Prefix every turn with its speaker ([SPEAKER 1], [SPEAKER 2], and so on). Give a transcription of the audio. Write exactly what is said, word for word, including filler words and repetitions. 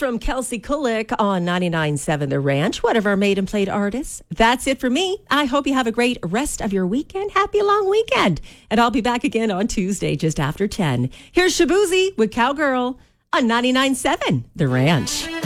[SPEAKER 1] from Kelsey Kulik on ninety-nine point seven The Ranch, one of our made and played artists. That's it for me. I hope you have a great rest of your weekend. Happy long weekend. And I'll be back again on Tuesday just after ten. Here's Shabuzi with Cowgirl on ninety-nine point seven The Ranch.